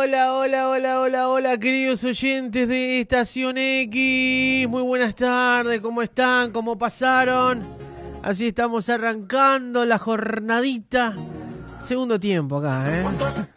Hola, queridos oyentes de Estación X. Muy buenas tardes, ¿cómo están? ¿Cómo pasaron? Así estamos arrancando la jornadita. Segundo tiempo acá,